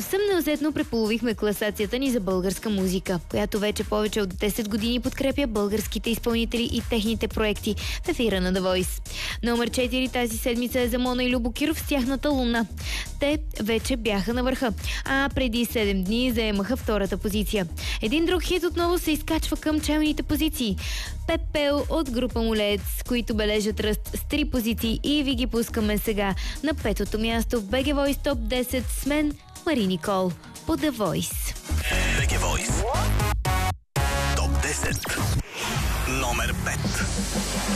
Съвсем неусетно преполовихме класацията ни за българска музика, която вече повече от 10 години подкрепя българските изпълнители и техните проекти в ефира на The Voice. Номер 4 тази седмица е за Мона и Любо Киров с тяхната Луна. Те вече бяха на върха, а преди 7 дни заемаха втората позиция. Един друг хит отново се изкачва към челните позиции. Пепел от група Молец, които бележат ръст с 3 позиции и ви ги пускаме сега на 5-то място в BG Voice Top 10 с мен, Мари Никол, по The Voice. BG Voice Топ 10 номер 5.